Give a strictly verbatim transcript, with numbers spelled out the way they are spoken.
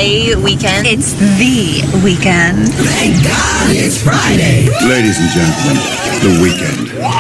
Friday weekend. It's the weekend. Thank God it's Friday. Ladies and gentlemen, the weekend.